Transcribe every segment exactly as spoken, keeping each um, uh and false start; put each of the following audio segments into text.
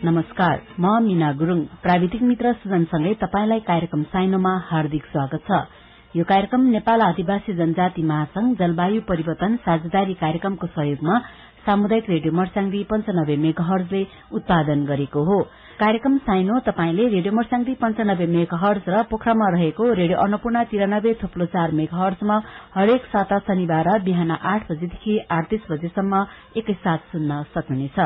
नमस्कार, म मीना गुरुङ। प्राविधिक मित्र सुजनसँगै तपाईंलाई कार्यक्रम साइनोमा हार्दिक स्वागत छ। यो कार्यक्रम नेपाल आदिवासी जनजाति महासंघ जलवायु परिवर्तन साझेदारी कार्यक्रमको सहयोगमा सामुदायिक रेडियो मर्स्याङ्दी पञ्चानब्बे मेगाहर्जले उत्पादन गरेको हो। कार्यक्रम साइनो तपाईंले रेडियो मर्स्याङ्दी पञ्चानब्बे मेगाहर्ज र पोखरामा रहेको रेडियो अन्नपूर्ण तिरानब्बे थोप्लो चार मेगाहर्जमा हरेक साता शनिबार बिहान आठ बजेदेखि आठ तीस बजेसम्म एकैसाथ सुन्न सक्नुहुनेछ।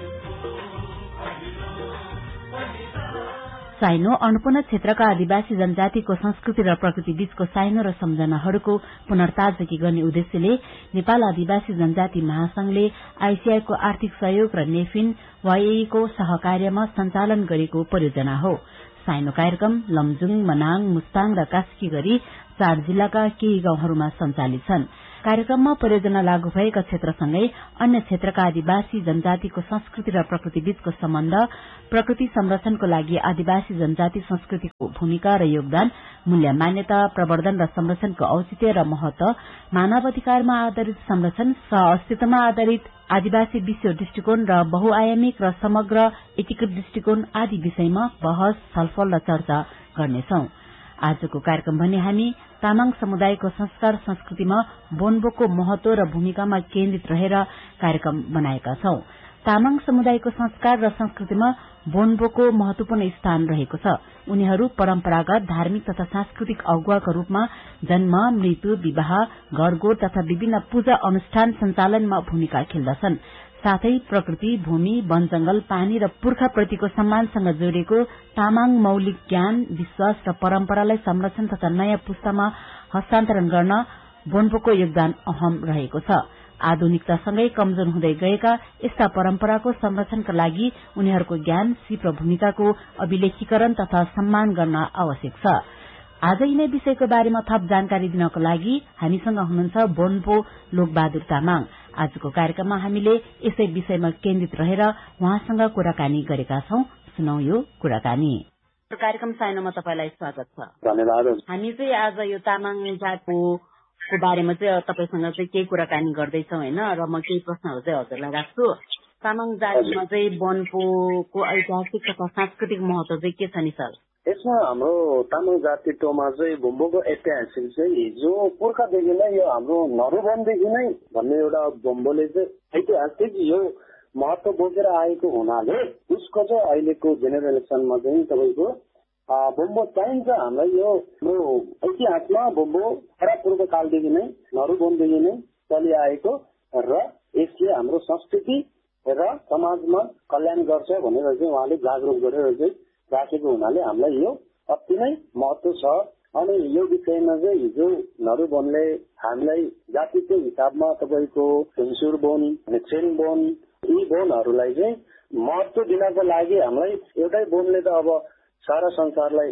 साइनो अन्नपूर्ण क्षेत्रका आदिवासी जनजातिको संस्कृति र प्रकृति बीचको साइनो र सम्झनाहरूको पुनर्ताजगी गर्ने उद्देश्यले नेपाल आदिवासी जनजाति महासंघले आईसीआईको आर्थिक सहयोग र नेफिन वाईएको सहकार्यमा सञ्चालन गरेको परियोजना हो। साइनो कार्यक्रम लमजुङ, मनाङ, मुस्ताङ र कास्की गरी चार जिल्लाका केही गाउँहरूमा सञ्चालित छन्। कार्यक्रममा परियोजना लागू भएका क्षेत्रसँगै अन्य क्षेत्रका आदिवासी जनजातिको संस्कृति र प्रकृति बीचको सम्बन्ध, प्रकृति संरक्षणको लागि आदिवासी जनजाति संस्कृतिको भूमिका र योगदान, मूल्य मान्यता, प्रवर्धन र संरक्षणको औचित्य र महत्व, मानव अधिकारमा आधारित संरक्षण, सह-अस्तित्वमा आधारित आदिवासी विश्व दृष्टिकोण र बहुआयामिक र समग्र एकीकृत दृष्टिकोण आदि विषयमा बहस, छलफल र चर्चा गर्नेछौं। आजको कार्यक्रम भने हामी तामाङ समुदायको संस्कार संस्कृतिमा बोनबोको महत्व र भूमिकामा केन्द्रित रहेर कार्यक्रम बनाएका छौं। तामाङ समुदायको संस्कार र संस्कृतिमा बोनबोको महत्वपूर्ण स्थान रहेको छ। उनीहरू परम्परागत धार्मिक तथा सांस्कृतिक अगुवाका रूपमा जन्म, मृत्यु, विवाह, गरगोर तथा विभिन्न पूजा अनुष्ठान सञ्चालनमा भूमिका खेल्दछन्। साथै प्रकृति, भूमि, वन जंगल, पानी र पुर्खाप्रतिको सम्मानसँग जोडिएको तामाङ मौलिक ज्ञान, विश्वास र परम्परालाई संरक्षण तथा नयाँ पुस्तामा हस्तान्तरण गर्न बोनबोको योगदान अहम रहेको छ। आधुनिकतासँगै कमजोर हुँदै गएका यस्ता परम्पराको संरक्षणका लागि उनीहरूको ज्ञान, सिप र भूमिकाको अभिलेखीकरण तथा सम्मान गर्न आवश्यक छ। आज यिनै विषयको बारेमा थप जानकारी दिनको लागि हामीसँग हुनुहुन्छ बोनबो लोकबहादुर तामाङ। आजको कार्यक्रममा हामीले यसै विषयमा केन्द्रित रहेर उहाँसँग कुराकानी गरेका छौं। सुनौ यो कुराकानी। कार्यक्रम साइनोमा तपाईलाई स्वागत छ। धन्यवाद। हामी चाहिँ आज यो तामाङ जातको को बारेमा चाहिँ तपाईसँग चाहिँ केही कुराकानी गर्दैछौँ हैन, र म केही प्रश्नहरू चाहिँ हजुरलाई राख्छु। तामाङ जातिमा चाहिँ बोनबोको ऐतिहासिक तथा सांस्कृतिक महत्व चाहिँ के छ नि सर? यसमा हाम्रो तामाङ जाति टोमा चाहिँ बोम्बोको ऐतिहासिक चाहिँ हिजो पुर्खादेखि नै यो हाम्रो नरुवनदेखि नै भन्ने एउटा बोम्बोले चाहिँ ऐतिहासिक यो महत्व बोकेर आएको हुनाले उसको चाहिँ अहिलेको जेनेरेसनमा चाहिँ तपाईँको बोम्बो चाहिन्छ। हामीलाई यो इतिहासमा बोम्बो पूर्व कालदेखि नै नरुवनदेखि नै चलिआएको र यसले हाम्रो संस्कृति र समाजमा कल्याण गर्छ भनेर चाहिँ उहाँले जागरुक गरेर चाहिँ राखेको हुनाले हामीलाई यो अति नै महत्व छ। अनि यो विषयमा चाहिँ हिजो नरुवनले हामीलाई जातिको हिसाबमा तपाईँको फेन्सुर बोन, मेचेन बोन, यी बोनहरूलाई चाहिँ महत्व दिनको लागि हामीलाई एउटै बोनले त अब सारा संसारलाई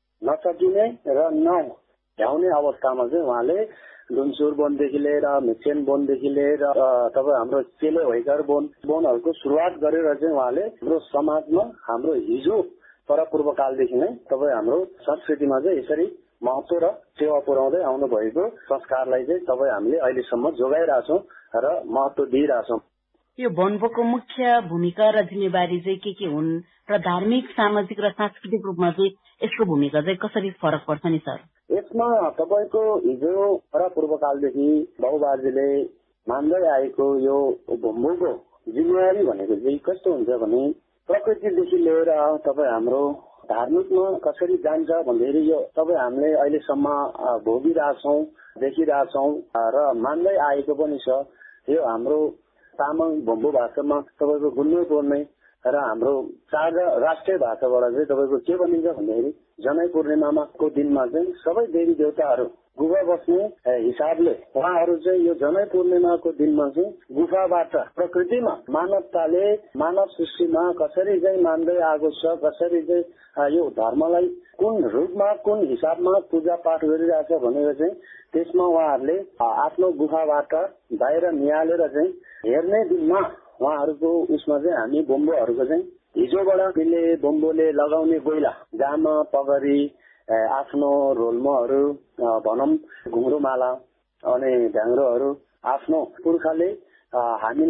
नसकिने र नभ्याउने अवस्थामा चाहिँ उहाँले डुन्सुर बोनदेखि लिएर मेचेन बोनदेखि लिएर तपाईँ हाम्रो चेले होइकर बोन बोनहरूको सुरुवात गरेर चाहिँ उहाँले हाम्रो समाजमा हाम्रो हिजो परपूर्व कालदेखि नै तपाईँ हाम्रो संस्कृतिमा चाहिँ यसरी महत्व र सेवा पुर्याउँदै आउनु भएको संस्कारलाई चाहिँ तपाईँ हामीले अहिलेसम्म जोगाइरहेछौँ र महत्व दिइरहेछौँ। यो बोनबोको मुख्य भूमिका र जिम्मेवारी चाहिँ के के हुन् र धार्मिक, सामाजिक र सांस्कृतिक रूपमा चाहिँ यसको भूमिका चाहिँ कसरी फरक पर्छ नि सर? यसमा तपाईँको हिजो परपूर्व कालदेखि बाबुबाजेले मान्दै आएको यो बोम्बोको जिम्मेवारी भनेको चाहिँ कस्तो हुन्छ भने प्रकृतिदेखि लिएर तपाईँ हाम्रो धार्मिकमा कसरी जान्छ भन्दाखेरि यो तपाईँ हामीले अहिलेसम्म भोगिरहेछौँ, देखिरहेछौँ र मान्दै आएको पनि छ। यो हाम्रो तामाङ बोम्बो भाषामा तपाईँको गुन्नै पर्ने र हाम्रो चार राष्ट्रिय भाषाबाट चाहिँ तपाईँको के भनिन्छ भन्दाखेरि जनै पूर्णिमाको दिनमा चाहिँ सबै देवी देवताहरू गुफा बस्ने हिसाबले उहाँहरू चाहिँ यो जनै पूर्णिमाको दिनमा चाहिँ गुफाबाट प्रकृतिमा मानवताले मानव सृष्टिमा कसरी चाहिँ मान्दै आएको छ, कसरी चाहिँ यो धर्मलाई कुन रूपमा कुन हिसाबमा पूजा पाठ गरिरहेछ भनेर चाहिँ त्यसमा उहाँहरूले आफ्नो गुफाबाट बाहिर निहालेर चाहिँ हेर्ने दिनमा उहाँहरूको उसमा चाहिँ हामी बोम्बोहरूको चाहिँ हिजोबाट दिले बोम्बोले लगाउने गोइला, जामा, पगरी, आफ्नो रोल्मोहरू भनौँ, घुङ्रुमाला अनि ढ्याङ्ग्रोहरू आफ्नो पुर्खाले हामीलाई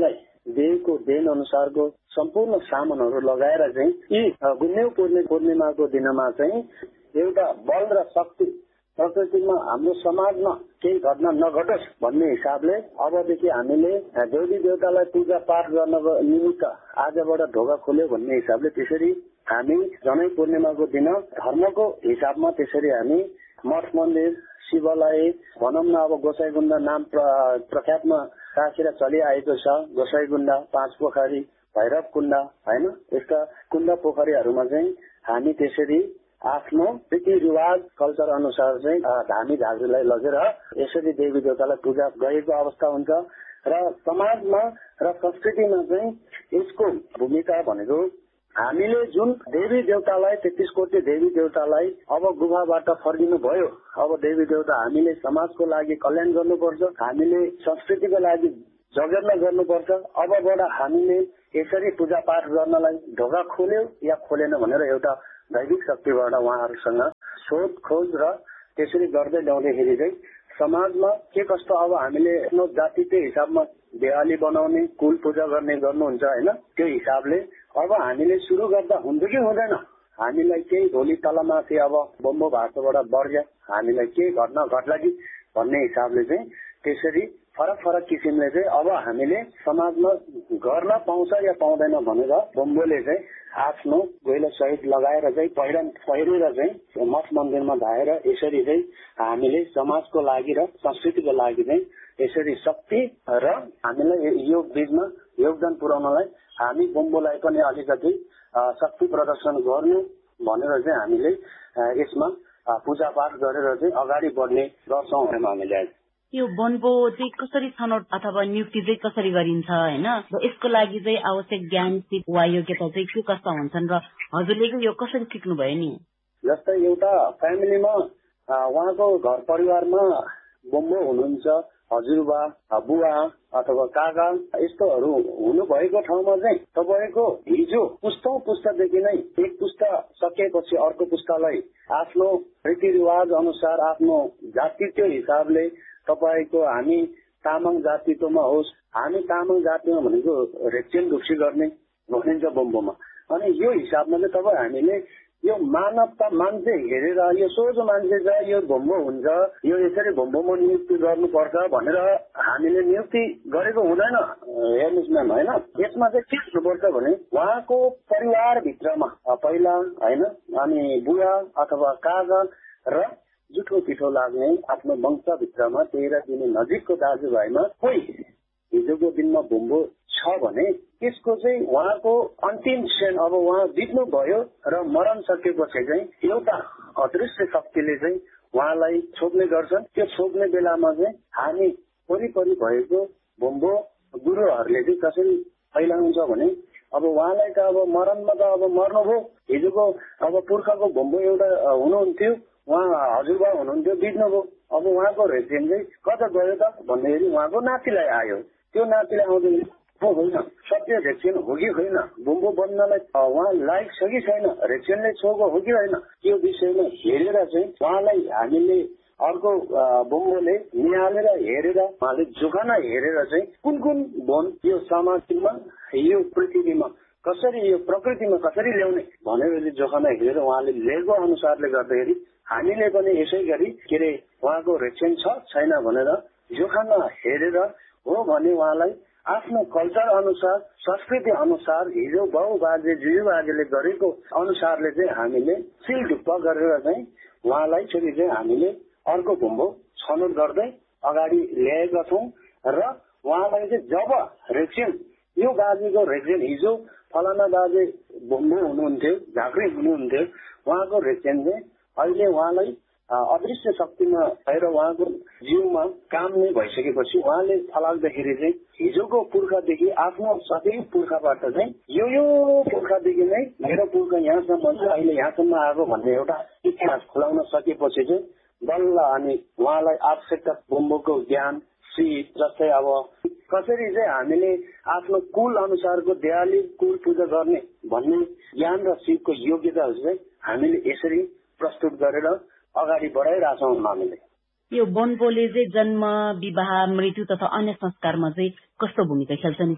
दिएको देन अनुसारको सम्पूर्ण सामानहरू लगाएर चाहिँ यी गुन्यौ पूर्णिमाको दिनमा चाहिँ एउटा बल र शक्ति प्रकृतिमा हाम्रो समाजमा केही घटना नघटोस् भन्ने हिसाबले अबदेखि हामीले देवी देवतालाई पूजा पाठ गर्नको निमित्त आजबाट ढोका खोल्यो भन्ने हिसाबले त्यसरी हामी जनै पूर्णिमाको दिन धर्मको हिसाबमा त्यसरी हामी मठ मन्दिर शिवालय भनौँ न अब गोसाईगुण्डा नाम प्रख्यातमा राखेर चलिआएको छ। गोसाईगुण्डा, पाँच पोखरी, भैरव कुण्ड होइन, यस्ता कुण्ड पोखरीहरूमा चाहिँ हामी त्यसरी आफ्नो रीतिरिवाज कल्चर अनुसार चाहिँ धामी झाँक्रीलाई लगेर यसरी देवी देवतालाई पूजा गरेको अवस्था हुन्छ र समाजमा र संस्कृतिमा चाहिँ यसको भूमिका भनेको हामीले जुन देवी देवतालाई तेत्तीस कोटी देवी देवतालाई अब गुफाबाट फर्किनु भयो, अब देवी देवता हामीले समाजको लागि कल्याण गर्नुपर्छ, हामीले संस्कृतिको लागि जगेर्ना गर्नुपर्छ। अबबाट हामीले यसरी पूजा पाठ गर्नलाई ढोका खोल्यो या खोलेन भनेर एउटा दैविक शक्तिबाट उहाँहरूसँग शोध खोज र त्यसरी गर्दै ल्याउँदाखेरि चाहिँ समाजमा के कस्तो अब हामीले आफ्नो जातिको हिसाबमा देवाली बनाउने कुल पूजा गर्ने गर्नुहुन्छ होइन, त्यो हिसाबले अब हामीले सुरु गर्दा हुन्छ कि हुँदैन, हामीलाई केही भोलि तलमाथि अब बम्बो भाषाबाट वर्ग्य हामीलाई केही घटना घट्ला कि भन्ने हिसाबले चाहिँ त्यसरी फरक फरक किसिमले चाहिँ अब हामीले समाजमा गर्न पाउँछ या पाउँदैन भनेर बम्बोले चाहिँ आफ्नो गोइलो सहित लगाएर चाहिँ पहिरन पहिरेर चाहिँ मठ मन्दिरमा धाएर यसरी चाहिँ हामीले समाजको लागि र संस्कृतिको लागि चाहिँ यसरी शक्ति र हामीलाई यो बीचमा योगदान पुर्याउनलाई हामी बम्बोलाई पनि अलिकति शक्ति प्रदर्शन गर्नु भनेर चाहिँ हामीले यसमा पूजा पाठ गरेर चाहिँ अगाडि बढ्ने गर्छौँ हामीले। यो बन्बो चाहिँ कसरी छनौट अथवा नियुक्ति चाहिँ कसरी गरिन्छ होइन, यसको लागि चाहिँ आवश्यक ज्ञान वा योग्यता चाहिँ के कस्ता हुन्छन् र हजुरले यो कसरी सिक्नुभयो नि? जस्तै एउटा फ्यामिलीमा उहाँको घर परिवारमा बम्बो हुनुहुन्छ, हजुरबा, बुवा अथवा काका यस्तोहरू हुनुभएको ठाउँमा चाहिँ तपाईँको हिजो पुस्तौं पुस्तादेखि नै एक पुस्ता सकिएपछि अर्को पुस्तालाई आफ्नो रीतिरिवाज अनुसार आफ्नो जातिको हिसाबले तपाईँको हामी तामाङ जातिकोमा होस्, हामी तामाङ जातिमा भनेको रेक्चेन ढुक्सी गर्ने भनिन्छ बम्बोमा। अनि यो हिसाबमा चाहिँ तपाईँ हामीले यो मानवता मान्छे हेरेर यो सोझो मान्छे छ यो बम्बो हुन्छ, यो यसरी बम्बोमा नियुक्ति गर्नुपर्छ भनेर हामीले नियुक्ति गरेको हुँदैन। हेर्नुहोस् म्याम होइन, यसमा चाहिँ के हुनुपर्छ भने उहाँको परिवारभित्रमा पहिला होइन अनि बुवा अथवा काका र जुठो पिठो लाग्ने आफ्नो वंशभित्रमा तेह्र दिने नजिकको दाजुभाइमा कोही हिजोको दिनमा बम्बो छ भने त्यसको चाहिँ उहाँको अन्तिम क्षण अब उहाँ बित्नु भयो र मरण सकेपछि चाहिँ एउटा अदृश्य शक्तिले चाहिँ उहाँलाई छोप्ने गर्छन्। त्यो छोप्ने बेलामा चाहिँ हामी वरिपरि भएको बम्बो गुरुहरूले चाहिँ कसरी फैलाउँछ भने अब उहाँलाई त अब मरणमा त अब मर्नुभयो, हिजोको अब पुर्खाको बम्बो एउटा हुनुहुन्थ्यो, उहाँ हजुरबा हुनुहुन्थ्यो, बित्नुभयो, अब उहाँको रेजेन चाहिँ कता गयो त भन्दाखेरि उहाँको नातिलाई आयो। त्यो नातिलाई आउँदाखेरि होइन सत्य रेक्सेन हो कि होइन, बम्बो बन्नलाई उहाँ लायक छ कि छैन, रेक्सेनले छोको हो कि होइन, त्यो विषयमा हेरेर चाहिँ उहाँलाई हामीले अर्को बम्बोले निहालेर हेरेर उहाँले जोखाना हेरेर चाहिँ कुन कुन वन यो समाजमा यो पृथ्वीमा कसरी यो प्रकृतिमा कसरी ल्याउने भनेर जोखाना हेरेर उहाँले लिएको अनुसारले गर्दाखेरि हामीले पनि यसै गरी के अरे उहाँको रेक्सेन छ छैन भनेर जोखाना हेरेर हो भने उहाँलाई आफ्नो कल्चर अनुसार संस्कृति अनुसार हिजो बाउ बाजे जुयु बाजेले गरेको अनुसारले चाहिँ हामीले सिल ढुक्क गरेर चाहिँ उहाँलाई फेरि चाहिँ हामीले अर्को बम्बो छनौट गर्दै अगाडि ल्याएका छौँ र उहाँलाई चाहिँ जब रेक्सेन यो बाजेको रेक्सेन हिजो फलाना बाजे बम्बो हुनुहुन्थ्यो, झाँक्री हुनुहुन्थ्यो, उहाँको रेक्सेन चाहिँ अहिले उहाँलाई अदृश्य शक्तिमा भएर उहाँको जीवमा काम नै भइसकेपछि उहाँले फलाउँदाखेरि चाहिँ हिजोको पुर्खादेखि आफ्नो सबै पुर्खाबाट चाहिँ यो यो पुर्खादेखि नै मेरो पुर्खा यहाँसम्म छ अहिले यहाँसम्म आएको भन्ने एउटा इतिहास खुलाउन सकेपछि चाहिँ बल्ल अनि उहाँलाई आवश्यकता बम्बोको ज्ञान सिप जस्तै अब कसरी चाहिँ हामीले आफ्नो कुल अनुसारको देवाली कुल पूजा गर्ने भन्ने ज्ञान र सिपको योग्यताहरू चाहिँ हामीले यसरी प्रस्तुत गरेर अगाडि बढाइरहेछौँ। हामीले यो बन्बोले चाहिँ जन्म विवाह मृत्यु तथा अन्य संस्कारमा चाहिँ कस्तो भूमिका खेल्छ नि सर?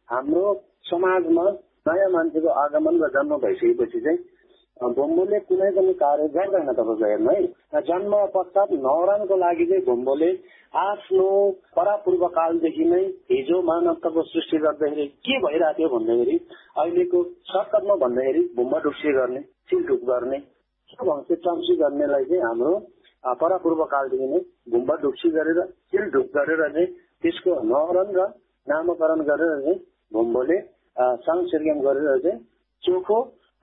हाम्रो समाजमा नयाँ मान्छेको आगमन र जन्म भइसकेपछि चाहिँ भोम्बोले कुनै पनि कार्य गर्दैन। तपाईँको हेर्नु है, जन्म पश्चात न्वारानको लागि चाहिँ भोम्बोले आफ्नो परापूर्व कालदेखि नै हिजो मानवताको सृष्टि गर्दाखेरि के भइरहेको थियो भन्दाखेरि अहिलेको सर्टकटमा भन्दाखेरि भुम्बा डुक्सी गर्ने, चिलढुक गर्ने, भन्छ चम्सी गर्नेलाई चाहिँ हाम्रो परापूर्व कालदेखि नै भुम्बा डुक्सी गरेर चिलढुक गरेर चाहिँ त्यसको न्वारण र नामकरण गरेर चाहिँ भोम्बोले साङ सिर्ग्याम गरेर चाहिँ चोखो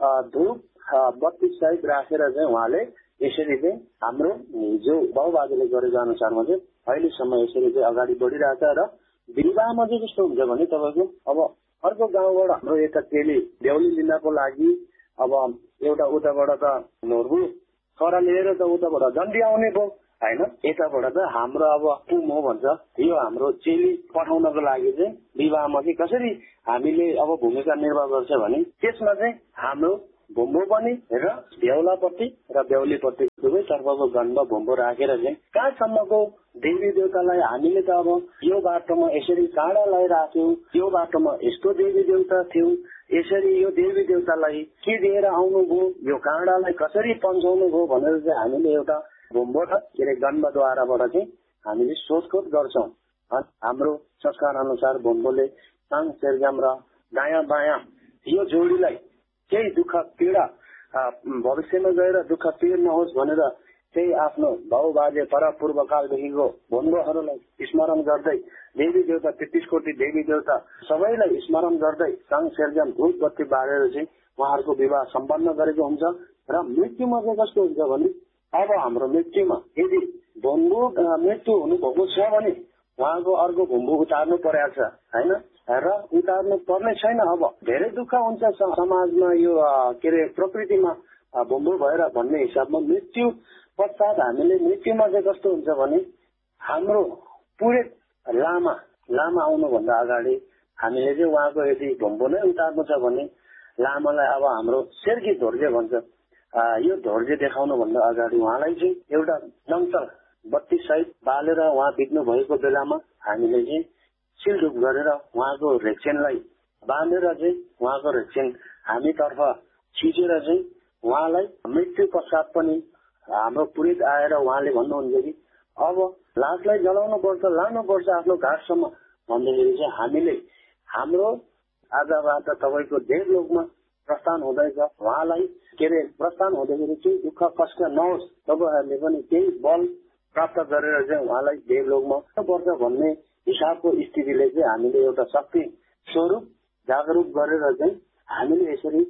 धुप बत्ती सहित राखेर चाहिँ उहाँले यसरी चाहिँ हाम्रो हिजो बाबुबाजेले गरेको अनुसारमा चाहिँ अहिलेसम्म यसरी चाहिँ अगाडि बढिरहेछ। र विवाहमा चाहिँ कस्तो हुन्छ भने तपाईँको अब अर्को गाउँबाट हाम्रो यता चेली बेहुली लिनको लागि अब एउटा उताबाट त नोर्बु छोरा लिएर त उताबाट जन्डी आउने भयो होइन, यताबाट त हाम्रो अब पुम हो भन्छ। यो हाम्रो चेली पठाउनको लागि चाहिँ विवाहमा चाहिँ कसरी हामीले अब भूमिका निर्वाह गर्छ भने त्यसमा चाहिँ हाम्रो भोम्बो पनि र बेहुलापट्टि र बेहुलीपट्टि दुवै तर्फको गन्ध भोम्बो राखेर चाहिँ कहाँसम्मको देवी देवतालाई हामीले त अब यो बाटोमा यसरी काँडा लगाइराख्यौँ, यो बाटोमा यस्तो देवी देवता थियौँ, यसरी यो देवी देवतालाई के दिएर आउनुभयो, यो काँडालाई कसरी पन्छाउनु भयो भनेर चाहिँ हामीले एउटा भोम्बो र के अरे गन्धद्वाराबाट चाहिँ हामीले सोधखोज गर्छौँ। हाम्रो संस्कार अनुसार भोम्बोले साङ सिर्ग्याम र दायाँ बायाँ यो जोडीलाई केही दुःख पीडा भविष्यमा गएर दुःख पीड नहोस् भनेर चाहिँ आफ्नो बाउ बाजे परापूर्व कालदेखिको भोम्बोहरूलाई स्मरण गर्दै देवी देवता तेत्तिस कोटी देवी देवता सबैलाई स्मरण गर्दै साङ सिर्ग्याम धुप बत्ती बालेर चाहिँ उहाँहरूको विवाह सम्पन्न गरेको हुन्छ। र मृत्युमा चाहिँ कस्तो हुन्छ भने अब हाम्रो मृत्युमा यदि भोम्बो मृत्यु हुनुभएको छ भने उहाँको अर्को भोम्बो उतार्नु परेको छ होइन, र उतार्नु पर्ने छैन। अब धेरै दुःख हुन्छ समाजमा यो के अरे प्रकृतिमा भोम्बो भएर भन्ने हिसाबमा मृत्यु पश्चात हामीले मृत्युमा चाहिँ कस्तो हुन्छ भने हाम्रो पुरै लामा लामा आउनुभन्दा अगाडि हामीले चाहिँ उहाँको यदि भोम्बो नै उतार्नु छ भने लामालाई अब हाम्रो सेर्की धोर्जे भन्छ, यो धोर्जे देखाउनुभन्दा अगाडि उहाँलाई चाहिँ एउटा नङ्कल बत्ती सहित बालेर उहाँ बित्नु भएको बेलामा हामीले चाहिँ सिलढुक गरेर उहाँको रेक्सेनलाई बाँधेर चाहिँ उहाँको रेक्सेन हामीतर्फ खिचेर चाहिँ उहाँलाई मृत्यु पश्चात पनि हाम्रो पुरित आएर उहाँले भन्नुहुन्छ कि अब लासलाई जलाउनु पर्छ, लानुपर्छ आफ्नो घाटसम्म भन्दाखेरि चाहिँ हामीले हाम्रो आजबाट तपाईँको देवलोकमा प्रस्थान हुँदैछ, उहाँलाई के अरे प्रस्थान हुँदाखेरि केही दुःख कष्ट नहोस्, तपाईँहरूले पनि केही बल प्राप्त गरेर चाहिँ उहाँलाई देवलोकमा पर्छ भन्ने हिसाबको स्थितिले चाहिँ हामीले एउटा शक्ति स्वरूप जागरूक गरेर चाहिँ हामीले यसरी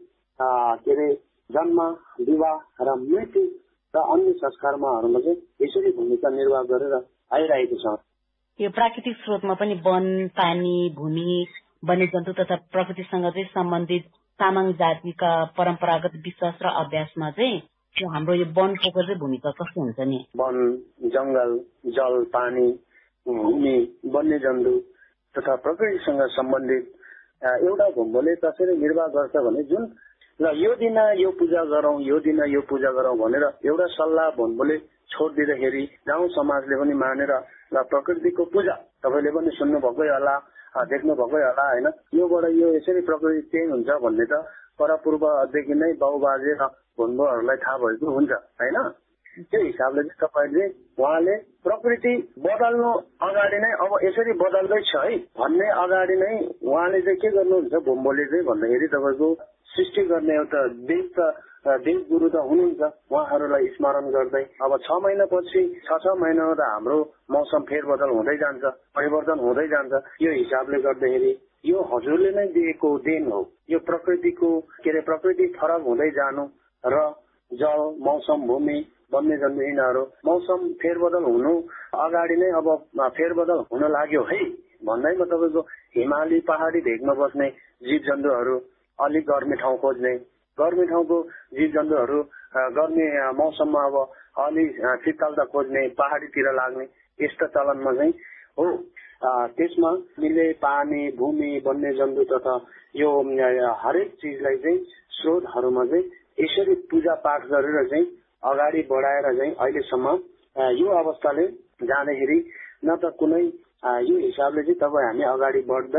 के अरे जन्म विवाह र मृत्यु र अन्य संस्कारमाहरूमा चाहिँ यसरी भूमिका निर्वाह गरेर आइरहेको छ। यो प्राकृतिक स्रोतमा पनि वन, पानी, भूमि, वन्यजन्तु तथा प्रकृतिसँग चाहिँ सम्बन्धित तामाङ जातिका परम्परागत विश्वास र अभ्यासमा चाहिँ हाम्रो यो वनको चाहिँ भूमिका कस्तो हुन्छ नि? वन, जंगल, जल, पानी, भूमि, वन्यजन्तु तथा प्रकृतिसँग सम्बन्धित एउटा भोम्बोले कसरी निर्वाह गर्छ भने जुन ल यो दिन यो पूजा गरौं, यो दिन यो पूजा गरौं भनेर एउटा सल्लाह भोम्बोले छोडिदिँदाखेरि गाउँ समाजले पनि मानेर ल प्रकृतिको पूजा तपाईँले पनि सुन्नु भएकै होला, देख्नु भएकै होला होइन, योबाट यो यसरी प्रकृति चेन्ज हुन्छ भन्ने त परपूर्वदेखि नै बाउबाजे र भोम्बोहरूलाई थाहा भएको हुन्छ होइन। त्यो हिसाबले चाहिँ तपाईँले उहाँले प्रकृति बदल्नु अगाडि नै अब यसरी बदल्दैछ है भन्ने अगाडि नै उहाँले चाहिँ के गर्नुहुन्छ भोम्बोले चाहिँ भन्दाखेरि तपाईँको सृष्टि गर्ने एउटा देव त देव गुरु त हुनुहुन्छ, उहाँहरूलाई स्मरण गर्दै अब छ महिनापछि छ छ महिनामा त हाम्रो मौसम फेरबदल हुँदै जान्छ, परिवर्तन हुँदै जान्छ। यो हिसाबले गर्दाखेरि यो हजुरले नै दिएको देन हो। यो प्रकृतिको के अरे प्रकृति फरक हुँदै जानु र जल, मौसम, भूमि, वन्यजन्तु यिनीहरू मौसम फेरबदल हुनु अगाडि नै अब फेरबदल हुन लाग्यो है भन्दैमा तपाईँको हिमाली पहाडी भेगमा बस्ने जीव जन्तुहरू अलिक गर्मी ठाउँ खोज्ने, गर्मी ठाउँको जीव जन्तुहरू गर्मी मौसममा अब अलि शीतलता खोज्ने, पहाडीतिर लाग्ने यस्ता चलनमा चाहिँ हो। त्यसमा हामीले पानी, भूमि, वन्यजन्तु तथा यो हरेक चिजलाई चाहिँ स्रोतहरूमा चाहिँ यसरी पूजा पाठ गरेर चाहिँ अगाडि बढाएर चाहिँ अहिलेसम्म यो अवस्थाले जाँदाखेरि न त कुनै यो हिसाबले चाहिँ तपाईँ हामी अगाडि बढ्दै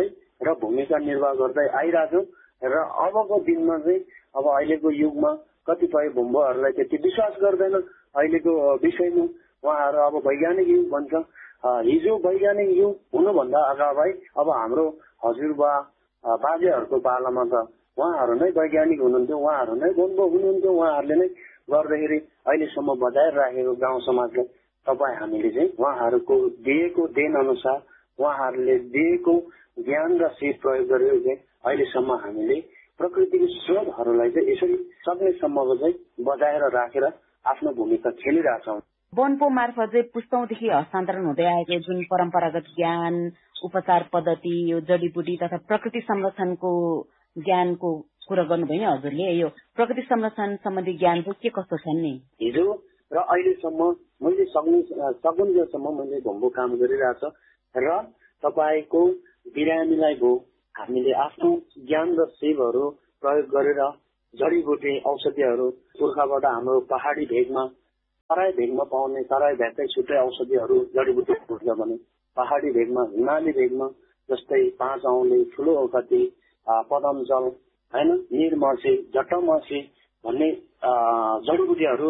र भूमिका निर्वाह गर्दै आइरहेको र अबको दिनमा चाहिँ अब अहिलेको युगमा कतिपय भुम्बोहरूलाई त्यति विश्वास गर्दैन अहिलेको विषयमा। उहाँहरू अब वैज्ञानिक युग भन्छ। हिजो वैज्ञानिक युग हुनुभन्दा अगावै अब हाम्रो हजुरबा बाजेहरूको पालामा त उहाँहरू नै वैज्ञानिक हुनुहुन्थ्यो, उहाँहरू नै भुम्बो हुनुहुन्थ्यो। उहाँहरूले नै गर्दाखेरि अहिलेसम्म बजाएर राखेको गाउँ समाजले तपाईँ हामीले चाहिँ उहाँहरूको दिएको देन अनुसार उहाँहरूले दिएको ज्ञान र सिप प्रयोग गरेर चाहिँ अहिलेसम्म हामीले प्रकृतिको स्रोतहरूलाई चाहिँ यसरी सक्नेसम्मको चाहिँ बजाएर राखेर आफ्नो भूमिका खेलिरहेछौँ। वनपो मार्फत चाहिँ पुस्तौंदेखि हस्तान्तरण हुँदै आएको जुन परम्परागत ज्ञान, उपचार पद्धति, यो जडीबुटी तथा प्रकृति संरक्षणको ज्ञानको कुरा गर्नुभयो नि हजुरले। यो प्रकृति संरक्षण सम्बन्धी ज्ञान चाहिँ के कस्तो छन् नि? हिजो र अहिलेसम्म मैले सक्ने सकुन्जेलसम्म मैले भुम्बो काम गरिरहेछ र तपाईँको बिरामीलाई भो हामीले आफ्नो ज्ञान र सेवहरू प्रयोग गरेर जडीबुटी औषधिहरू पुर्खाबाट हाम्रो पहाडी भेगमा तराई भेगमा पाउने तराई भेगकै छुट्टै औषधिहरू जडीबुटी हुन्छ भने पहाडी भेगमा हिमाली भेगमा जस्तै पाँच औँले, ठुलो ओखती, पदमजल, होइन, निरमर्सी, जटमर्सी भन्ने जडीबुटीहरू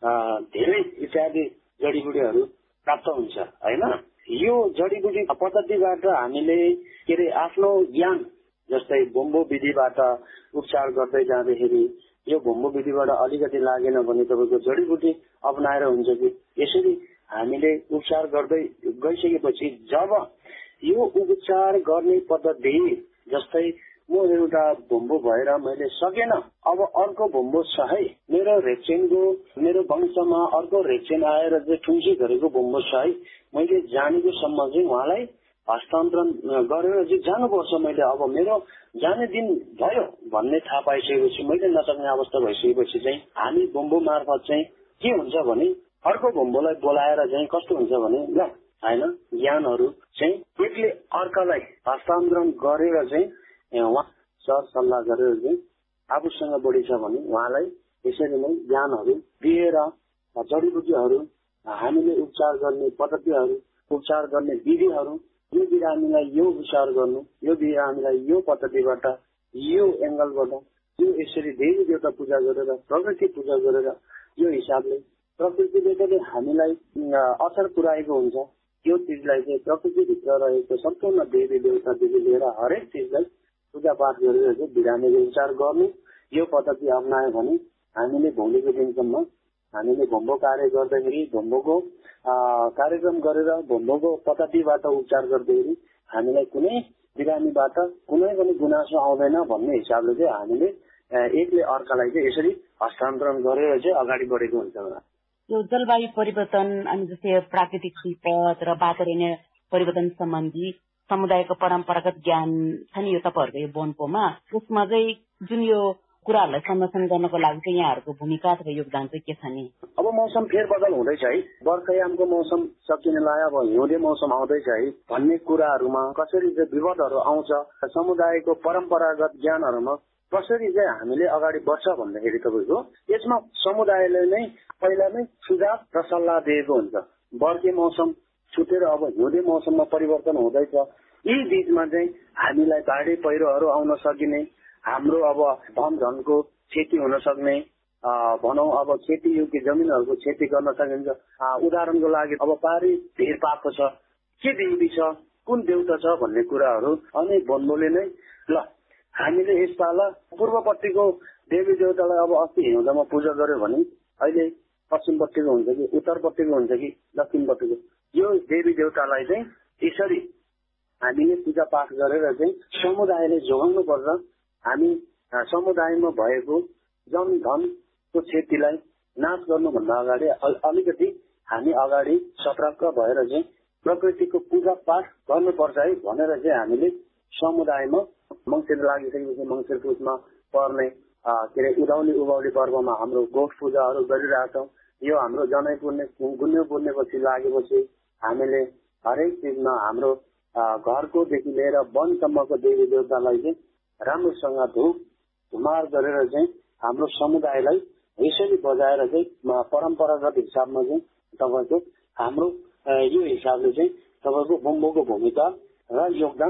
धेरै इत्यादि जडीबुटीहरू प्राप्त हुन्छ होइन। यो जडीबुटी पद्धतिबाट हामीले के अरे आफ्नो ज्ञान जस्तै भुम्बो विधिबाट उपचार गर्दै जाँदाखेरि यो भुम्बो विधिबाट अलिकति लागेन भने तपाईँको जडीबुटी अपनाएर हुन्छ कि यसरी हामीले उपचार गर्दै गइसकेपछि जब यो उपचार गर्ने पद्धति जस्तै म एउटा भुम्बो भएर मैले सकेन, अब अर्को भुम्बो छ है मेरो रेक्सेनको मेरो वंशमा अर्को रेक्सेन आएर चाहिँ ठुङ्सी गरेको भुम्बो छ है, मैले जानेको सम्म चाहिँ उहाँलाई हस्तान्तरण गरेर चाहिँ जानुपर्छ। मैले अब मेरो जाने दिन भयो भन्ने थाहा पाइसकेपछि मैले नसक्ने अवस्था भइसकेपछि चाहिँ हामी भुम्बो मार्फत चाहिँ के हुन्छ भने अर्को भुम्बोलाई बोलाएर चाहिँ कस्तो हुन्छ भने ल होइन ज्ञानहरू चाहिँ एकले अर्कालाई हस्तान्तरण गरेर चाहिँ उहाँ सर सल्लाह गरेर चाहिँ आफूसँग बढी छ भने उहाँलाई यसरी नै ज्ञानहरू दिएर जडीबुटीहरू हामीले उपचार गर्ने पद्धतिहरू उपचार गर्ने विधिहरू यो बिरामीलाई यो उपचार गर्नु, यो बिरामीलाई यो पद्धतिबाट यो एङ्गलबाट यो यसरी देवी देवता पूजा गरेर प्रकृति पूजा गरेर यो हिसाबले प्रकृतिले पनि हामीलाई असर पुर्याएको हुन्छ। यो चिजलाई चाहिँ प्रकृतिभित्र रहेको सम्पूर्ण देवी देवतादेखि लिएर हरेक चिजलाई पूजापाठ गरेर चाहिँ बिरामीले उपचार गर्नु यो पद्धति अप्नायो भने हामीले भोलिको दिनसम्म हामीले भुम्बो कार्य गर्दाखेरि भुम्बोको कार्यक्रम गरेर भुम्बोको पद्धतिबाट उपचार गर्दाखेरि हामीलाई कुनै बिरामीबाट कुनै पनि गुनासो आउँदैन भन्ने हिसाबले चाहिँ हामीले एकले अर्कालाई चाहिँ यसरी हस्तान्तरण गरेर चाहिँ अगाडि बढेको हुन्छ। यो जलवायु परिवर्तन अनि जस्तै प्राकृतिक विपद र वातावरणीय परिवर्तन सम्बन्धी समुदायको परम्परागत ज्ञान छ नि यो तपाईँहरूको यो वनपोमा, त्यसमा चाहिँ जुन यो कुराहरूलाई संरक्षण गर्नको लागि चाहिँ यहाँहरूको भूमिका अथवा योगदान चाहिँ के छ नि? अब मौसम फेरबदल हुँदैछ है, बर्खायामको मौसम सकिने लाग्यो, अब हिउँदे मौसम आउँदैछ है भन्ने कुराहरूमा कसरी चाहिँ विपदहरू आउँछ, समुदायको परम्परागत ज्ञानहरूमा कसरी चाहिँ हामीले अगाडि बढ्छ भन्दाखेरि तपाईँको यसमा समुदायले नै पहिला नै सुझाव र सल्लाह दिएको हुन्छ। बर्खे मौसम छुटेर अब हिउँदे मौसममा परिवर्तन हुँदैछ, यी बीचमा चाहिँ हामीलाई बाढी पहिरोहरू आउन सकिने, हाम्रो अब धन धनको क्षति हुन सक्ने, भनौँ अब खेती योग्य जमिनहरूको क्षति गर्न सकिन्छ। उदाहरणको लागि अब पारी धेर पाएको छ, के देवी छ, कुन देउता छ भन्ने कुराहरू अनि वनपोले नै ल हामीले यसपाल पूर्वपट्टिको देवी देवतालाई अब अस्ति हिउँदमा पूजा गर्यो भने अहिले पश्चिमपट्टिको हुन्छ कि उत्तरपट्टिको हुन्छ कि दक्षिणपट्टिको यो देवी देवतालाई चाहिँ यसरी हामीले पूजा पाठ गरेर चाहिँ समुदायले जोगाउनु पर्छ। हामी समुदायमा भएको जन धनको क्षतिलाई नाश गर्नुभन्दा अगाडि अलिकति हामी अगाडि सतर्क भएर चाहिँ प्रकृतिको पूजा पाठ गर्नुपर्छ है भनेर चाहिँ हामीले समुदायमा मङ्सिर लागिसकेपछि मङ्सिर पुसमा पर्ने के अरे उधौली उभौली पर्वमा हाम्रो गोठ पूजाहरू गरिरहेछौँ। यो हाम्रो जनै पुर्ने गुन्यु पुर्नेपछि लागेपछि हामीले हरेक चिजमा हाम्रो घरकोदेखि लिएर वनसम्मको देवी देवतालाई चाहिँ राम्रोसँग धुप धुमार गरेर चाहिँ हाम्रो समुदायलाई यसरी बजाएर चाहिँ परम्परागत हिसाबमा चाहिँ तपाईँको हाम्रो यो हिसाबले चाहिँ तपाईँको वनपोको भूमिका र योगदान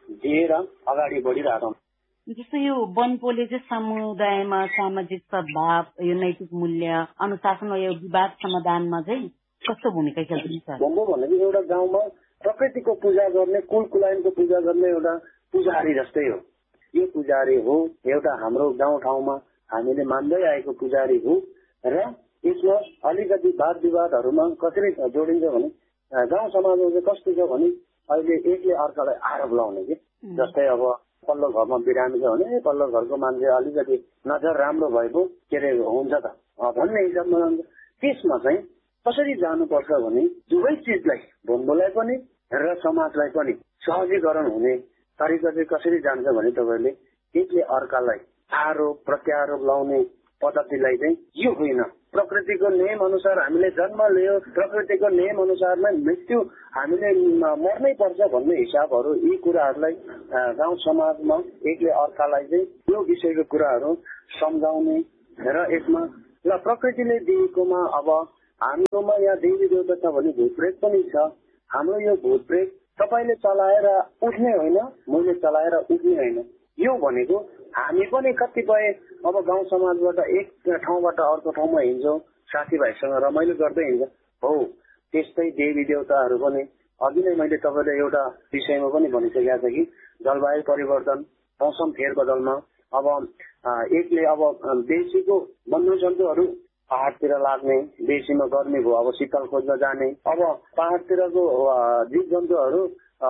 दिएर अगाडि बढिरहेछौँ। जस्तो यो बनपोले चाहिँ समुदायमा सामाजिक सद्भाव, यो नैतिक मूल्य, अनुशासन, यो विवाद समाधानमा चाहिँ कस्तो भूमिका खेल्छ? बम्बो भनेको एउटा गाउँमा प्रकृतिको पूजा गर्ने, कुल कुलाइनको पूजा गर्ने एउटा पुजारी जस्तै हो। यो पुजारी हो एउटा हाम्रो गाउँठाउँमा हामीले मान्दै आएको पुजारी हो र यसमा अलिकति वाद विवादहरूमा कसरी जोडिन्छ भने गाउँ समाजमा चाहिँ कस्तो छ भने अहिले एकले अर्कालाई आरोप लाउने कि जस्तै अब पल्लो घरमा बिरामी छ भने पल्लो घरको मान्छे अलिकति नजर राम्रो भएको के अरे हुन्छ त भन्ने हिसाबमा जान्छ। त्यसमा चाहिँ कसरी जानुपर्छ भने दुवै चिजलाई बम्बोलाई पनि र समाजलाई पनि सहजीकरण हुने तरिका चाहिँ कसरी जान्छ भने तपाईँले एकले अर्कालाई आरोप प्रत्यारोप लाउने पद्धतिलाई चाहिँ यो होइन। प्रकृतिको नियम अनुसार हामीले जन्म लियो, प्रकृतिको नियम अनुसार नै मृत्यु हामीले मर्नै पर्छ भन्ने हिसाबहरू यी कुराहरूलाई गाउँ समाजमा एकले अर्कालाई चाहिँ यो विषयको कुराहरू सम्झाउने र यसमा ल प्रकृतिले दिएकोमा अब हाम्रोमा यहाँ देवी देवता छ भने भूतप्रेत पनि छ। हाम्रो यो भूतप्रेत तपाईँले चलाएर उठ्ने होइन, मैले चलाएर उठ्ने होइन। यो भनेको हामी पनि कतिपय अब गाउँ समाजबाट एक ठाउँबाट अर्को ठाउँमा हिँड्छौँ, साथीभाइसँग रमाइलो गर्दै हिँड्छ हो। त्यस्तै देवी देवताहरू पनि अघि नै मैले तपाईँलाई एउटा विषयमा पनि भनिसकेको छ कि जलवायु परिवर्तन, मौसम फेरबदलमा अब एकले अब बेसीको वन्य जन्तुहरू पहाड़तिर लाग्ने, बेसीमा गर्मी भयो अब शीतल खोज्न जाने, अब पहाड़तिरको जीव जन्तुहरू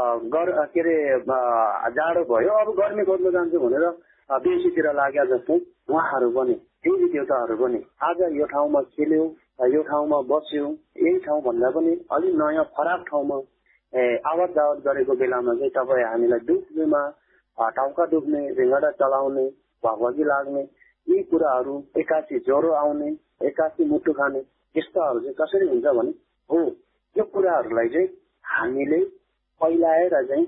के अरे जाडो भयो अब गर्मी खोज्न जान्छु भनेर बेसीतिर लाग्या जस्तै उहाँहरू पनि देवी देवताहरू पनि आज यो ठाउँमा खेल्यो, यो ठाउँमा बस्यो, यही ठाउँ भन्दा पनि अलिक नयाँ फराक ठाउँमा आवत जावत गरेको बेलामा चाहिँ तपाईँ हामीलाई दुख्नेमा टाउका दुख्ने, रिङ्गडा चलाउने, भगवगी लाग्ने, यी कुराहरू एकासी ज्वरो आउने, एकासी मुटु खाने, यस्ताहरू चाहिँ कसरी हुन्छ भने हो यो कुराहरूलाई चाहिँ हामीले पहिलाएर चाहिँ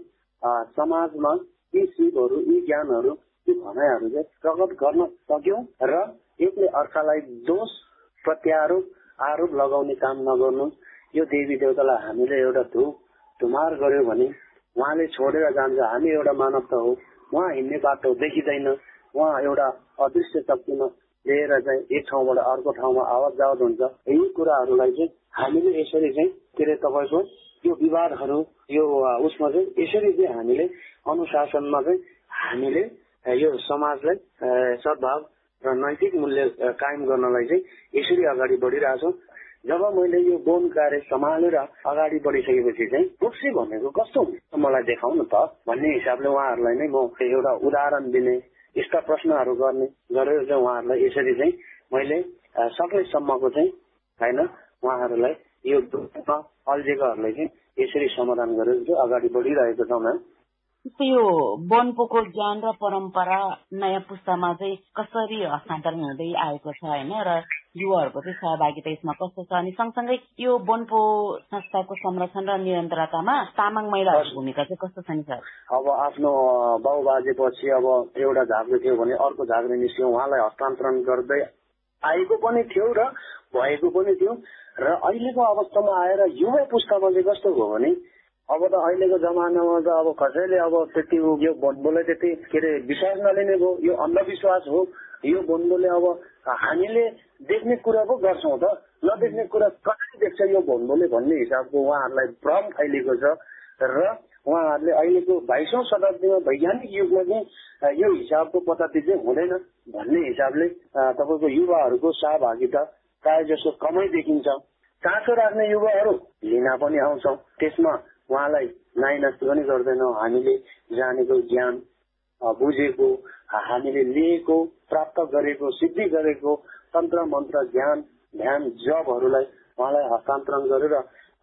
समाजमा यी सिपहरू, यी ज्ञानहरू, यी भनाइहरू चाहिँ प्रकट गर्न सक्यौं र एकले अर्कालाई दोष प्रत्यारोप आरोप लगाउने काम नगर्नु। यो देवी देवतालाई हामीले एउटा धुप धुमार गर्यो भने उहाँले छोडेर जान्छ। हामी एउटा मानवता हो, उहाँ हिँड्ने बाटो देखिँदैन, उहाँ एउटा अदृश्य शक्तिमा लिएर चाहिँ एक ठाउँबाट अर्को ठाउँमा आवत जावत हुन्छ। यही कुराहरूलाई चाहिँ हामीले यसरी चाहिँ के अरे तपाईँको यो विवादहरू यो उसमा चाहिँ यसरी चाहिँ हामीले अनुशासनमा चाहिँ हामीले यो समाजलाई सद्भाव र नैतिक मूल्य कायम गर्नलाई चाहिँ यसरी अगाडि बढिरहेछौँ। जब मैले यो वन कार्य सम्हालेर अगाडि बढिसकेपछि चाहिँ रुक्सी भनेको कस्तो हुन्छ मलाई देखाउनु त भन्ने हिसाबले उहाँहरूलाई नै म एउटा उदाहरण दिने, यस्ता प्रश्नहरू गर्ने गरेर चाहिँ उहाँहरूलाई यसरी चाहिँ मैले सकेसम्मको चाहिँ होइन उहाँहरूलाई यो अल्झेकाहरूलाई चाहिँ यसरी समाधान गरेर चाहिँ अगाडि बढिरहेको छौँ। म्याम जस्तो यो वनपोको ज्ञान र परम्परा नयाँ पुस्तामा चाहिँ कसरी हस्तान्तरण हुँदै आएको छ होइन र युवाहरूको चाहिँ सहभागिता यसमा कस्तो छ अनि सँगसँगै यो वनपो संस्थाको संरक्षण र निरन्तरतामा तामाङ महिलाहरूको भूमिका चाहिँ कस्तो छ नि सर? अब आफ्नो बाउ बाजेपछि अब एउटा झाग्रे थियो भने अर्को झाग्रे निस्क्यो, उहाँलाई हस्तान्तरण गर्दै आएको पनि थियो र भएको पनि थियो र अहिलेको अवस्थामा आएर युवा पुस्तामा चाहिँ कस्तो भयो भने अब त अहिलेको जमानामा त अब कसैले अब त्यति यो वनपोलाई त्यति के अरे विश्वास नलिने भयो, यो अन्धविश्वास हो। यो वनपोले अब हामीले देख्ने कुरा पो गर्छौँ त, नदेख्ने कुरा कसरी देख्छ यो वनपोले भन्ने हिसाबको उहाँहरूलाई भ्रम फैलिएको छ र उहाँहरूले अहिलेको बाइसौं शताब्दीमा वैज्ञानिक युगमा चाहिँ यो हिसाबको पद्धति चाहिँ हुँदैन भन्ने हिसाबले तपाईँको युवाहरूको सहभागिता प्रायः जसो कमै देखिन्छ। चासो राख्ने युवाहरू लिन पनि आउँछौँ, त्यसमा उहाँलाई नाइनास्ती पनि गर्दैनौँ। हामीले जानेको ज्ञान बुझेको, हामीले लिएको, प्राप्त गरेको, सिद्धि गरेको तन्त्र मन्त्र ज्ञान ध्यान जबहरूलाई उहाँलाई हस्तान्तरण गरेर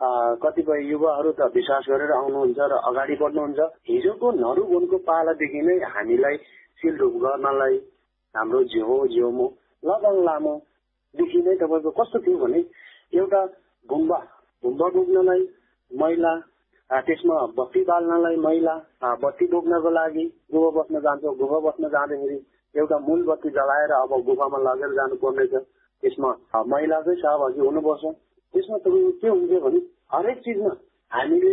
कतिपय युवाहरू त विश्वास गरेर आउनुहुन्छ र अगाडि बढ्नुहुन्छ। हिजोको नरुवनको पालादेखि नै हामीलाई सिलढुक गर्नलाई हाम्रो झ्याउ झ्याउमो लदङ लामोदेखि नै तपाईँको कस्तो थियो भने एउटा गुम्बा गुम्बा बोक्नलाई महिला, त्यसमा बत्ती बाल्नलाई महिला, बत्ती बोक्नको लागि गुफा बस्न जान्छौँ, गुफा बस्न जाँदाखेरि एउटा मूल बत्ती जलाएर अब गुफामा लगेर जानुपर्ने छ, त्यसमा महिलाकै सहभागी हुनुपर्छ। त्यसमा तपाईँको के हुन्छ भने हरेक चिजमा हामीले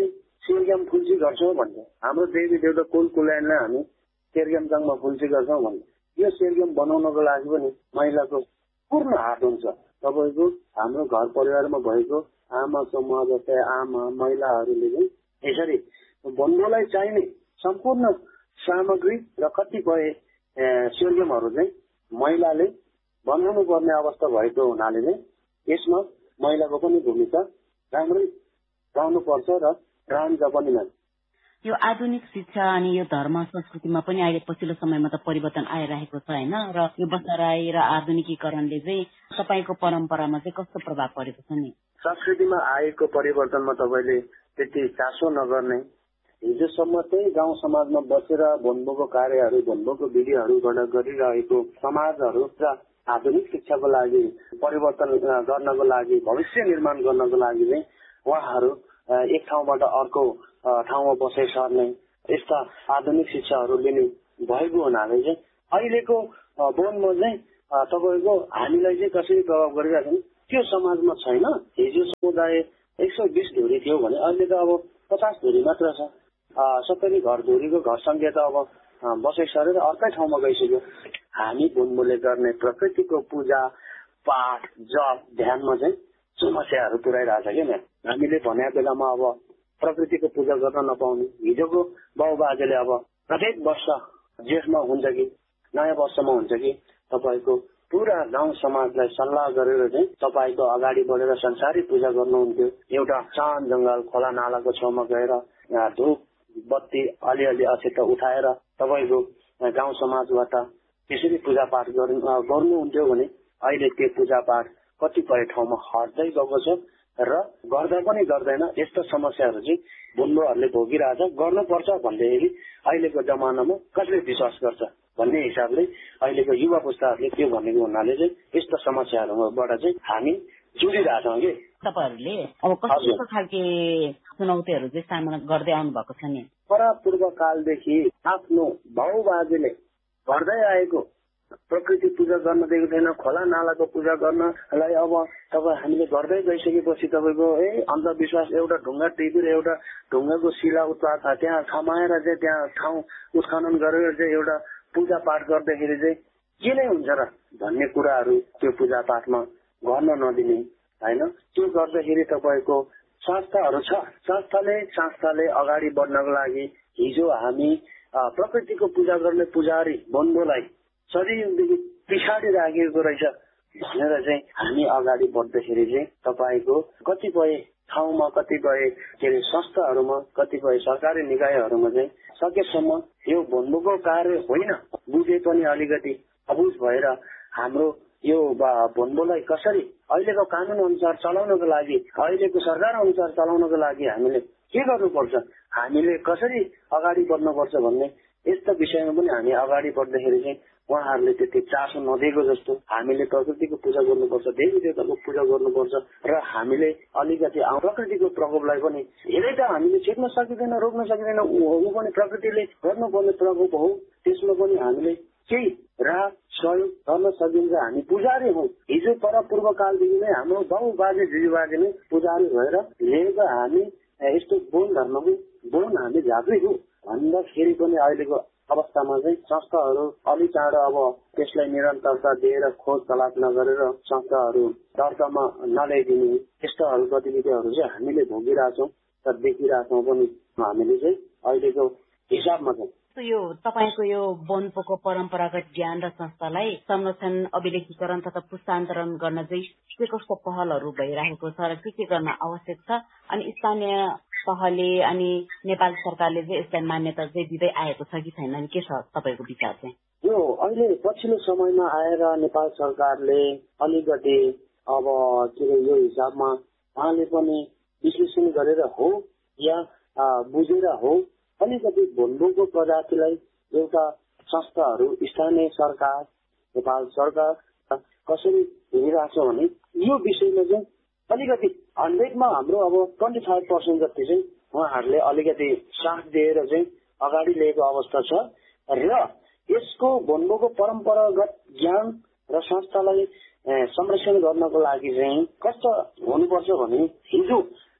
सेरग्याम फुल्ची गर्छौँ भन्छ। हाम्रो देवी देवता कुल कुलायनलाई हामी सेरग्याम चाङमा फुल्ची गर्छौँ भन्छ। यो सेरग्याम बनाउनको लागि पनि महिलाको पूर्ण हात हुन्छ। तपाईँको हाम्रो घर परिवारमा भएको आमा समूह जस्तै आमा महिलाहरूले चाहिँ यसरी बनबोलाई चाहिने सम्पूर्ण सामग्री र कतिपय सेरग्यामहरू चाहिँ महिलाले बनाउनु पर्ने अवस्था भएको हुनाले चाहिँ यसमा महिलाको पनि भूमिका राम्रै रहनुपर्छ र रहन्छ पनि नै। यो आधुनिक शिक्षा अनि यो धर्म संस्कृतिमा पनि अहिले पछिल्लो समयमा त परिवर्तन आइरहेको छ होइन, र यो बसाराई र आधुनिकीकरणले चाहिँ तपाईँको परम्परामा चाहिँ कस्तो प्रभाव परेको छ नि? संस्कृतिमा आएको परिवर्तनमा तपाईँले त्यति चासो नगर्ने, हिजोसम्म चाहिँ गाउँ समाजमा बसेर भन्नुभएको कार्यहरू भन्नुभएको विधिहरू गरिरहेको समाजहरू र आधुनिक शिक्षाको लागि परिवर्तन गर्नको लागि भविष्य निर्माण गर्नको लागि चाहिँ उहाँहरू एक ठाउँबाट अर्को ठाउँमा बसाइ सर्ने यस्ता आधुनिक शिक्षाहरू लिने भएको हुनाले चाहिँ अहिलेको बोनमा चाहिँ तपाईँको हामीलाई चाहिँ कसरी प्रभाव गरिरहेको छ त्यो समाजमा छैन। हिजो समुदाय एक सय बिस धुरी थियो भने अहिले त अब पचास धुरी मात्र छ। सत्तरी घर धुरीको घर संख्या त अब बसाइ सरेर अर्कै ठाउँमा गइसक्यो। हामी बोनबोले गर्ने प्रकृतिको पूजा पाठ जप ध्यानमा चाहिँ समस्याहरू पुर्याइरहेछ क्या। हामीले भने बेलामा अब प्रकृतिको पूजा गर्न नपाउने, हिजोको बाबुबाजेले अब प्रत्येक वर्ष जेठमा हुन्छ कि नयाँ वर्षमा हुन्छ कि तपाईँको पुरा गाउँ समाजलाई सल्लाह गरेर चाहिँ तपाईँको अगाडि बढेर संसारी पूजा गर्नुहुन्थ्यो। एउटा चान जंगल खोला नालाको छेउमा गएर धूप बत्ती अलिअलि अक्षता उठाएर तपाईँको गाउँ समाजबाट त्यसरी पूजा पाठ गर्नुहुन्थ्यो भने अहिले त्यो पूजा पाठ कतिपय ठाउँमा हट्दै गएको छ र गर्दा पनि गर्दैन। यस्तो समस्याहरू चाहिँ बुन्नोहरूले भोगिरहेछ। गर्नुपर्छ भन्दाखेरि अहिलेको जमानामा कसले विश्वास गर्छ भन्ने हिसाबले अहिलेको युवा पुस्ताहरूले त्यो भनेको हुनाले चाहिँ यस्तो समस्याहरूबाट चाहिँ हामी जुडिरहेछौँ कि। तपाईँहरूले अब कस्तो खालके चुनौतीहरू चाहिँ सामना गर्दै आउनु भएको छ नि? परापूर्व कालदेखि आफ्नो बाबुबाजेले गर्दै आएको प्रकृति पूजा गर्न दिएको छैन, खोला नालाको पूजा गर्नलाई अब तपाईँ हामीले गर्दै गइसकेपछि तपाईँको ए अन्धविश्वास एउटा ढुङ्गा टिपेर एउटा ढुङ्गाको शिला उत्पाद त्यहाँ खमाएर चाहिँ त्यहाँ ठाउँ उत्खनन गरेर चाहिँ एउटा पूजा पाठ गर्दाखेरि चाहिँ के नै हुन्छ र भन्ने कुराहरू त्यो पूजा पाठमा गर्न नदिने होइन। त्यो गर्दाखेरि तपाईँको संस्थाहरू छ, संस्थाले संस्थाले अगाडि बढ्नको लागि हिजो हामी प्रकृतिको पूजा गर्ने पुजारी बन्धुलाई सदियौंदेखि पछाडि राखेको रहेछ भनेर चाहिँ हामी अगाडि बढ्दाखेरि चाहिँ तपाईँको कतिपय ठाउँमा कतिपय के अरे संस्थाहरूमा कतिपय सरकारी निकायहरूमा चाहिँ सकेसम्म यो भन्नुको कार्य होइन बुझे पनि अलिकति अबुझ भएर हाम्रो यो भन्नुलाई कसरी अहिलेको कानून अनुसार चलाउनको लागि अहिलेको सरकार अनुसार चलाउनको लागि हामीले के गर्नुपर्छ, हामीले कसरी अगाडि बढ्नुपर्छ भन्ने यस्ता विषयमा पनि हामी अगाडि बढ्दाखेरि चाहिँ उहाँहरूले त्यति चासो नदिएको जस्तो हामीले प्रकृतिको पूजा गर्नुपर्छ, देवी देवताको पूजा गर्नुपर्छ र हामीले अलिकति प्रकृतिको प्रकोपलाई पनि धेरै त हामीले छेक्न सकिँदैन, रोक्न सकिँदैन। ऊ पनि प्रकृतिले गर्नुपर्ने प्रकोप हो, त्यसमा पनि हामीले केही राहत सहयोग गर्न सकिन्छ। हामी पुजारी हौ। हिजो पर पूर्व कालदेखि नै हाम्रो बाउ बाजे दिदी बाजे नै पुजारी भएर लिएको हामी यस्तो बोन धर्मको बोन हामी झाँक्री हौ भन्दाखेरि पनि अहिलेको अवस्थामा चाहिँ संस्थाहरू अलि चाँडो अब त्यसलाई निरन्तरता दिएर खोज तलास नगरेर संस्थाहरू दर्तामा नल्याइदिने यस्ताहरू गतिविधिहरू चाहिँ हामीले भोगिरहेछौँ र देखिरहेछौँ पनि हामीले चाहिँ अहिलेको हिसाबमा चाहिँ। यो तपाईँको यो बोनपोको परम्परागत ज्ञान र संस्थालाई संरक्षण अभिलेखीकरण तथा पुस्तान्तरण गर्न चाहिँ के कस्तो पहलहरू भइरहेको छ र के के गर्न आवश्यक छ, अनि स्थानीय तहले अनि नेपाल सरकारले चाहिँ यसलाई मान्यता चाहिँ दिँदै आएको छ कि छैन, के छ तपाईँको विचार चाहिँ? यो अहिले पछिल्लो समयमा आएर नेपाल सरकारले अलिकति अब के अरे यो हिसाबमा उहाँले पनि विश्लेषण गरेर हो या बुझेर हो अलिकति भन्नुको प्रजातिलाई एउटा संस्थाहरू स्थानीय सरकार नेपाल सरकार कसरी हेरिरहेछ भने यो विषयमा चाहिँ अलिकति हन्ड्रेडमा हाम्रो अब ट्वेन्टी फाइभ पर्सेन्ट जति चाहिँ उहाँहरूले अलिकति साथ दिएर चाहिँ अगाडि लिएको अवस्था छ र यसको भन्नुको परम्परागत ज्ञान र संस्थालाई संरक्षण गर्नको लागि चाहिँ कस्तो हुनुपर्छ भने हिजो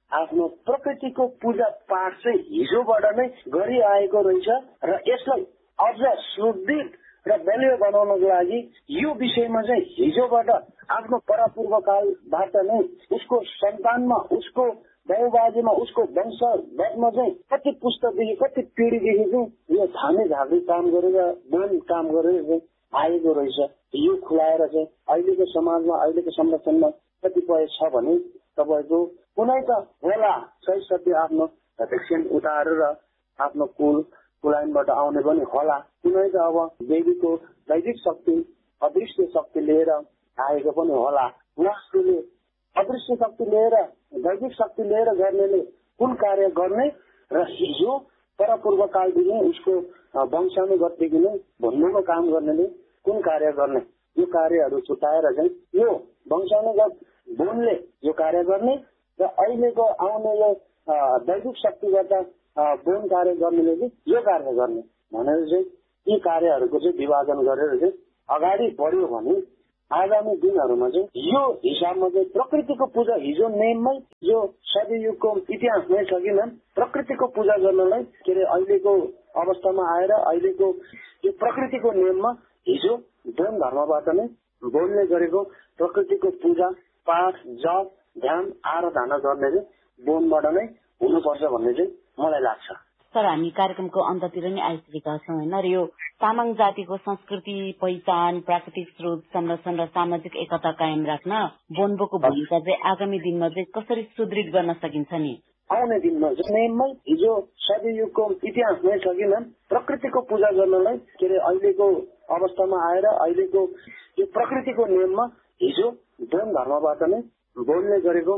आफ्नो प्रकृतिको पूजा पाठ चाहिँ हिजोबाट नै गरिआएको रहेछ र यसलाई अझ सुदृढ र बलियो बनाउनको लागि यो विषयमा चाहिँ हिजोबाट आफ्नो परापूर्वकालबाट नै उसको सन्तानमा उसको बाबुबाजेमा उसको वंशगतमा चाहिँ कति पुस्तादेखि कति पिँढीदेखि चाहिँ यो थामे झाँक्री काम गरेर बोन काम गरेर चाहिँ आएको रहेछ। यो खुलाएर चाहिँ अहिलेको समाजमा अहिलेको संरक्षणमा कतिपय छ भने तपाईँको कुनै त होला सही सत्य आफ्नो भ्याक्सिन उतारेर आफ्नो कुल कुलाइनबाट आउने पनि होला, कुनै त अब देवीको दैविक शक्ति अदृश्य शक्ति लिएर आएको पनि होला। उहाँहरूले अदृश्य शक्ति लिएर दैविक शक्ति लिएर गर्नेले कुन कार्य गर्ने र हिजो परपूर्वकालदेखि उसको वंशानुगतदेखि नै भन्नुको काम गर्नेले कुन कार्य गर्ने, यो कार्यहरू छुट्याएर चाहिँ यो वंशानुगत बोनले यो कार्य गर्ने र अहिलेको आउने यो दैविक शक्तिबाट बोन कार्य गर्नेले चाहिँ यो कार्य गर्ने भनेर चाहिँ यी कार्यहरूको चाहिँ विभाजन गरेर चाहिँ अगाडि बढ्यो भने आगामी दिनहरूमा चाहिँ यो हिसाबमा चाहिँ प्रकृतिको पूजा हिजो नेममै यो सदयुगको इतिहासमै छ कि म्याम प्रकृतिको पूजा गर्नलाई के अरे अहिलेको अवस्थामा आएर अहिलेको यो प्रकृतिको नियममा हिजो जैन धर्मबाट नै बोनले गरेको प्रकृतिको पूजा पाठ जप ध्यान आराधना गर्ने चाहिँ बोनबाट नै हुनुपर्छ भन्ने चाहिँ मलाई लाग्छ। सर, हामी कार्यक्रमको अन्ततिर नै आइसकेका छौँ होइन, र यो तामाङ जातिको संस्कृति पहिचान प्राकृतिक स्रोत संरक्षण र सामाजिक एकता कायम राख्न बोनबोको भूमिका चाहिँ आगामी दिनमा चाहिँ कसरी सुदृढ गर्न सकिन्छ नि? आउने दिनमा नेममै हिजो सदयुगको इतिहासमै छ कि म्याम प्रकृतिको पूजा गर्नलाई के अरे अहिलेको अवस्थामा आएर अहिलेको यो प्रकृतिको नियममा हिजो जैन धर्मबाट नै बोनले गरेको